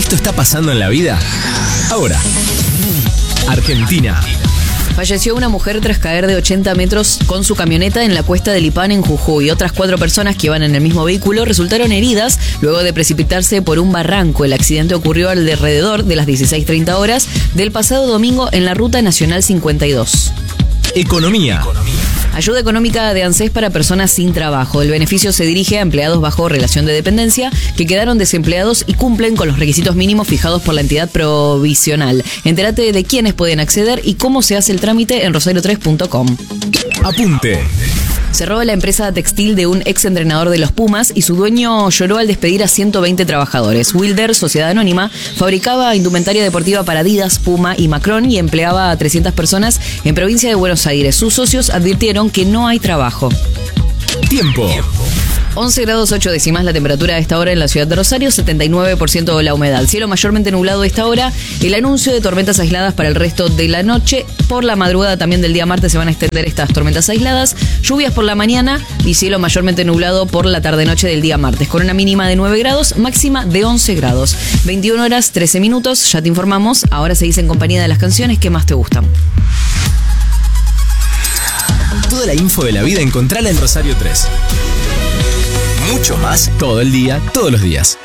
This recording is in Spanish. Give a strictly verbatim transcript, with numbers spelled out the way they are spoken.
Esto está pasando en la vida ahora. Argentina. Falleció una mujer tras caer de ochenta metros con su camioneta en la cuesta de Lipán en Jujuy. Otras cuatro personas que iban en el mismo vehículo resultaron heridas luego de precipitarse por un barranco. El accidente ocurrió alrededor de las dieciséis treinta horas del pasado domingo en la Ruta Nacional cincuenta y dos. Economía. Ayuda económica de ANSES para personas sin trabajo. El beneficio se dirige a empleados bajo relación de dependencia que quedaron desempleados y cumplen con los requisitos mínimos fijados por la entidad provisional. Entérate de quiénes pueden acceder y cómo se hace el trámite en rosario tres punto com. Apunte. Cerró la empresa textil de un ex entrenador de los Pumas y su dueño lloró al despedir a ciento veinte trabajadores. Wilder, sociedad anónima, fabricaba indumentaria deportiva para Adidas, Puma y Macron y empleaba a trescientas personas en provincia de Buenos Aires. Sus socios advirtieron que no hay trabajo. Tiempo. once grados ocho décimas la temperatura a esta hora en la ciudad de Rosario, setenta y nueve por ciento la humedad. Cielo mayormente nublado a esta hora. El anuncio de tormentas aisladas para el resto de la noche. Por la madrugada también del día martes se van a extender estas tormentas aisladas. Lluvias por la mañana y cielo mayormente nublado por la tarde-noche del día martes. Con una mínima de nueve grados, máxima de once grados. veintiuna horas, trece minutos. Ya te informamos. Ahora seguís en compañía de las canciones que más te gustan. Toda la info de la vida encontrala en Rosario tres. Mucho más todo el día, todos los días.